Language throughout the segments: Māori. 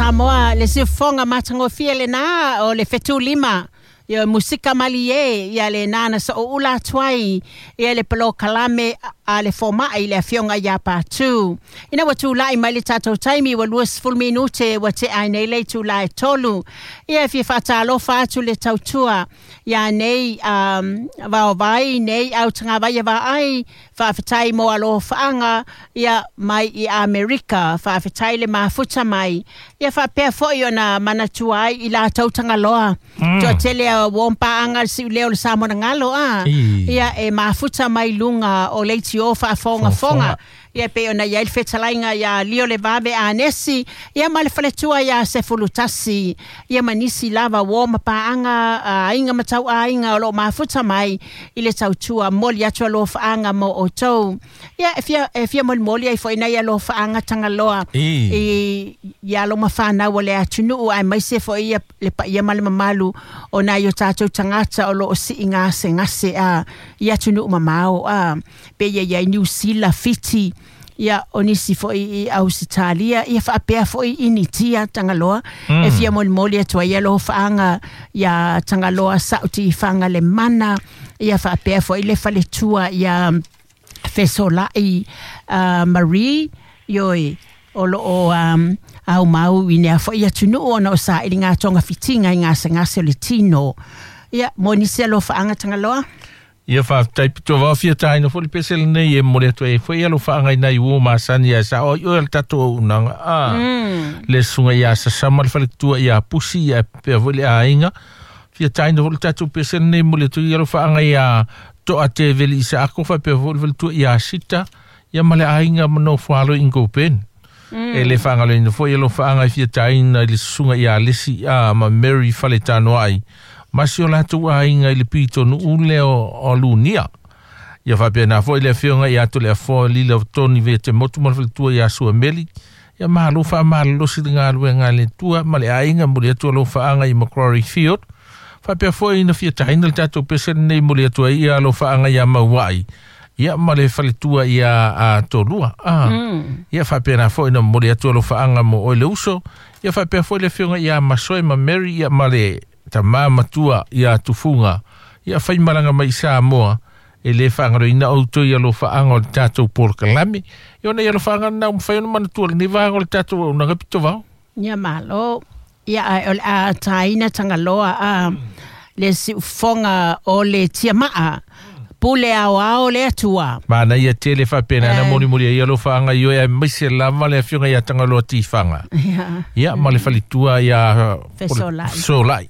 Samoa le sifonga matangofia le na o le fetulima ia musika malie ia le nana sa o ula twai ia le palo kalame a le forma i le fionga ia patu ina watu lai mai le tatou taimi wa luas full minute wa te ai nei le tu lai tolu ia fi fata lo fatu le tautua ia nei va vai nei au tanga vai va ai fa fatai mo alo faanga ia mai i America fa fatai le mafuta mai ia fa pe fo na manatuai i la tautanga loa to tele wompa anga si leo le samona ngalo ia e mafuta mai lunga o leiti o fa fonga ia pe ona ia il fetalainga ia lio le vabe anesi ia male faletua ia se fulutasi ia manisi lava woma pa anga inga matau inga o lo mafuta mai ile tautua moli atu lo fa anga mo o tou ia efia moli ai foi na ia lo fa anga tangaloa ia lo mafana wole atunu ai mai se foi le pa ia male mamalu ona yo tatou tangata o lo si inga se ngase ia tunu mamao pe ia New Zealand fiti ia onisi foi i Australia ia fa pe foi initia tangaloa e fia moli atu ia lo faanga ia tangaloa sauti fanga le mana ia fa pe foi le faletua ia fesola i Marie yoi o au mau ina foi ia tunu ona sa i nga tonga fitinga nga se le tino ia monisi lo faanga tangaloa ia fa type to va fia tai no fo le pesel nei e mo le to e foi alo fa ngai nai wo ma sania sa o el tato unanga le sunga ia sa samal fa le tua ia pusi ia pe vole a inga fia tai no le tato pesel nei mo le to ia fa ngai ia to ate veli sa ko fa pe vole tua ia sita ia male a inga no falo ingo pen e le fa ngai no foi alo fa ngai fia tai na le sunga ia lesi ma Mary fa le tano ai Masio la tu ainga le pito no ule o lunia. Ia fa pena foi le fionga ia to le fo li le toni vete motu mal tu ia su meli. Ia malu fa malu si nga luenga le tua male ainga muli tu lo fa anga i Macquarie Field. Fa pe foi na fieta inel tato pesen nei muli tu ia lo fa anga ia mawai. Ia male fa le tua ia a tolua. Ia fa pena foi na muli tu lo fa anga mo o le uso. Ia fa pe foi le fionga ia masoi ma Mary ia male ta mama tua ia tufunga ia fai malanga mai sa moa e le fangaro ina o to ia lo faanga tato por kalami ia na ia lo faanga na fai no manatua ni vaanga tato na repito va ia malo ia a taina tangaloa le si fonga o le tiamaa pule ao le atua mana ia tele fa pena na moni ia lo faanga io e misi la male fionga ia tangalo ti fanga ia male falitua ia solai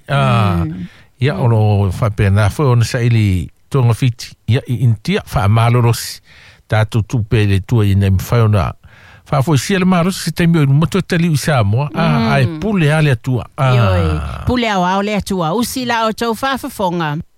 ia ono fa pena fo on saili tonga fiti ia intia fa maloros tatu tu pele tua ina mfaona fa fo sia le maros se temio moto tali usamo ai pule ale atua pule ao le atua usila o tau fa fonga